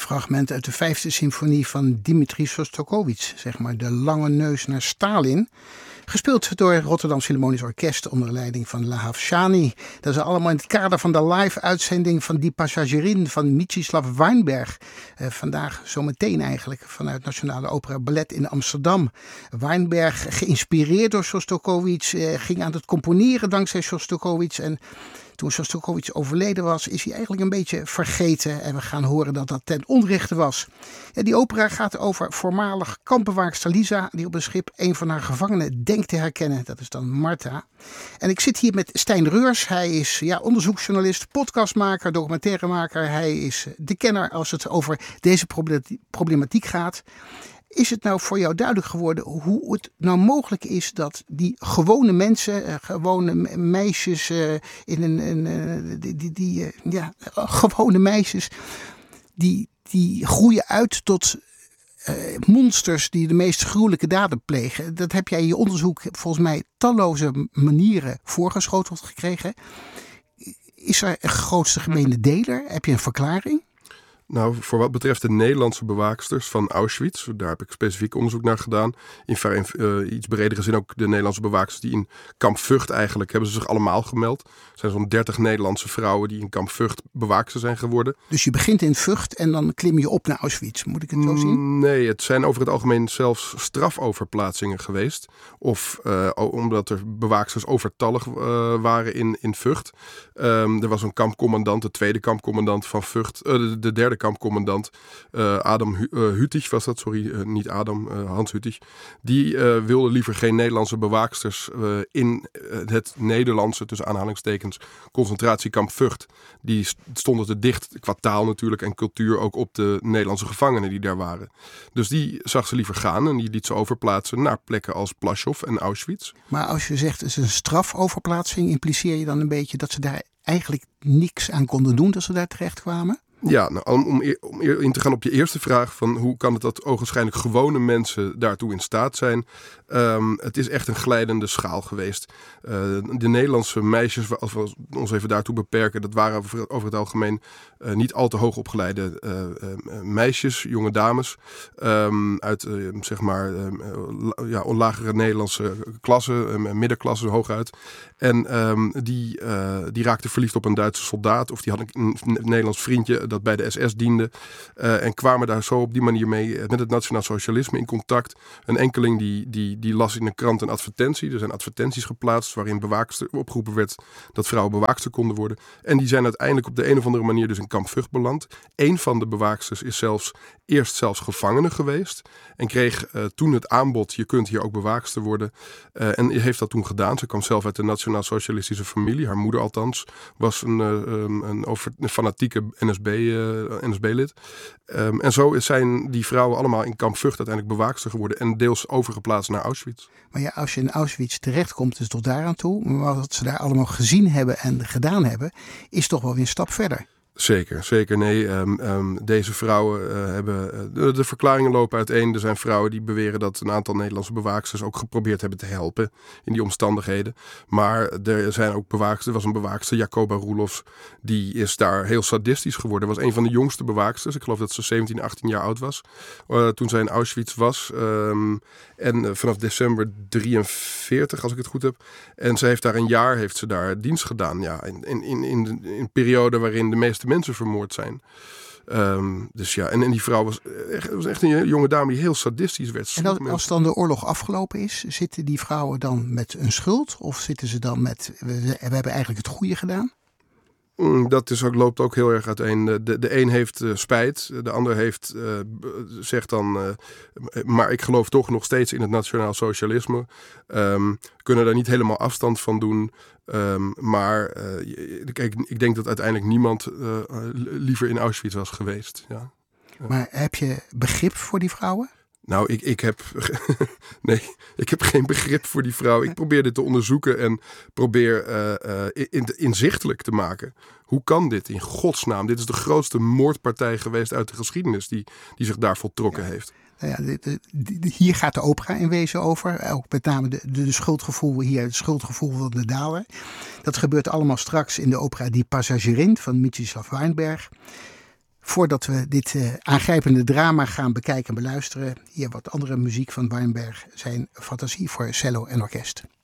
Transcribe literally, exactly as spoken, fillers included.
fragment uit de vijfde symfonie van Dmitri Shostakovich, zeg maar de lange neus naar Stalin. Gespeeld door het Rotterdam Philharmonisch Orkest onder leiding van Lahav Shani. Dat is allemaal in het kader van de live-uitzending van Die Passagerin van Mstislav Weinberg. Uh, vandaag zometeen eigenlijk vanuit Nationale Opera Ballet in Amsterdam. Weinberg, geïnspireerd door Shostakovich, uh, ging aan het componeren dankzij Shostakovich. En toen Shostakovich overleden was, is hij eigenlijk een beetje vergeten. En we gaan horen dat dat ten onrechte was. Ja, die opera gaat over voormalig kampbewaakster Lisa, die op een schip een van haar gevangenen denkt te herkennen. Dat is dan Marta. En ik zit hier met Stijn Reurs. Hij is ja, onderzoeksjournalist, podcastmaker, documentairemaker. Hij is de kenner als het over deze problematiek gaat. Is het nou voor jou duidelijk geworden hoe het nou mogelijk is dat die gewone mensen, uh, gewone meisjes, uh, in een, een uh, die, die, die uh, ja, gewone meisjes, die, die groeien uit tot uh, monsters die de meest gruwelijke daden plegen? Dat heb jij in je onderzoek volgens mij talloze manieren voorgeschoteld gekregen. Is er een grootste gemene deler? Heb je een verklaring? Nou, voor wat betreft de Nederlandse bewaaksters van Auschwitz, daar heb ik specifiek onderzoek naar gedaan. In uh, iets bredere zin ook de Nederlandse bewaaksters die in kamp Vught eigenlijk, hebben ze zich allemaal gemeld. Er zijn zo'n dertig Nederlandse vrouwen die in kamp Vught bewaakster zijn geworden. Dus je begint in Vught en dan klim je op naar Auschwitz, moet ik het zo zien? Nee, het zijn over het algemeen zelfs strafoverplaatsingen geweest. Of uh, omdat er bewaaksters overtallig uh, waren in, in Vught. Um, er was een kampcommandant, de tweede kampcommandant van Vught, uh, de, de derde kampcommandant, uh, Adam Hu- uh, Hüttich was dat, sorry, uh, niet Adam, uh, Hans Hüttich. Die uh, wilde liever geen Nederlandse bewaaksters uh, in uh, het Nederlandse, tussen aanhalingstekens, concentratiekamp Vught. Die stonden te dicht, qua taal natuurlijk en cultuur, ook op de Nederlandse gevangenen die daar waren. Dus die zag ze liever gaan en die liet ze overplaatsen naar plekken als Plaszow en Auschwitz. Maar als je zegt het is een strafoverplaatsing, impliceer je dan een beetje dat ze daar eigenlijk niks aan konden doen dat ze daar terecht kwamen? Ja, nou, om, om, om in te gaan op je eerste vraag van hoe kan het dat ogenschijnlijk gewone mensen daartoe in staat zijn. Um, het is echt een glijdende schaal geweest. Uh, de Nederlandse meisjes, als we ons even daartoe beperken, dat waren over, over het algemeen uh, niet al te hoog opgeleide uh, uh, meisjes, jonge dames. Um, uit uh, zeg maar uh, ja, lagere Nederlandse klassen, uh, middenklasse hooguit. En um, die, uh, die raakten verliefd op een Duitse soldaat of die hadden een, een Nederlands vriendje dat bij de S S diende. Uh, en kwamen daar zo op die manier mee met het nationaal socialisme in contact. Een enkeling die, die, die las in een krant een advertentie. Er zijn advertenties geplaatst waarin bewaakster opgeroepen werd dat vrouwen bewaakster konden worden. En die zijn uiteindelijk op de een of andere manier dus in kamp Vught beland. Eén van de bewaaksters is zelfs eerst zelfs gevangene geweest. En kreeg uh, toen het aanbod, je kunt hier ook bewaakster worden. Uh, en heeft dat toen gedaan. Ze kwam zelf uit de nationaal-socialistische familie. Haar moeder althans was een, uh, um, een, over, een fanatieke N S B, uh, N S B-lid. Um, en zo zijn die vrouwen allemaal in kamp Vught uiteindelijk bewaakster geworden. En deels overgeplaatst naar Auschwitz. Maar ja, als je in Auschwitz terechtkomt, is tot daaraan toe. Maar wat ze daar allemaal gezien hebben en gedaan hebben, is toch wel weer een stap verder. Zeker, zeker. Nee, um, um, deze vrouwen uh, hebben... Uh, de, de verklaringen lopen uiteen. Er zijn vrouwen die beweren dat een aantal Nederlandse bewaaksters ook geprobeerd hebben te helpen in die omstandigheden. Maar er zijn ook bewaaksters. Er was een bewaakster, Jacoba Roelofs, die is daar heel sadistisch geworden. Was een van de jongste bewaaksters. Ik geloof dat ze zeventien, achttien jaar oud was uh, toen zij in Auschwitz was. Um, en uh, vanaf december drieënveertig, als ik het goed heb. En ze heeft daar een jaar heeft ze daar dienst gedaan. Ja, in, in, in, in, in een periode waarin de meeste mensen vermoord zijn. Um, dus ja, en, en die vrouw was echt, was echt een jonge dame die heel sadistisch werd. En dat, als dan de oorlog afgelopen is, zitten die vrouwen dan met een schuld? Of zitten ze dan met, we, we hebben eigenlijk het goede gedaan? Dat is ook, loopt ook heel erg uiteen. De, de een heeft uh, spijt, de ander heeft, uh, zegt dan, uh, maar ik geloof toch nog steeds in het nationaal socialisme. Um, kunnen daar niet helemaal afstand van doen. Um, maar uh, kijk, ik denk dat uiteindelijk niemand uh, liever in Auschwitz was geweest. Ja. Maar heb je begrip voor die vrouwen? Nou, ik, ik heb nee, ik heb geen begrip voor die vrouw. Ik probeer dit te onderzoeken en probeer uh, uh, in, inzichtelijk te maken. Hoe kan dit in godsnaam? Dit is de grootste moordpartij geweest uit de geschiedenis die, die zich daar voltrokken ja. heeft. Nou ja, de, de, de, hier gaat de opera in wezen over. Ook met name de, de, de schuldgevoel hier, het schuldgevoel van de dader. Dat gebeurt allemaal straks in de opera Die Passagerin van Mstislav Weinberg. Voordat we dit uh, aangrijpende drama gaan bekijken en beluisteren, hier wat andere muziek van Weinberg, zijn Fantasie voor cello en orkest.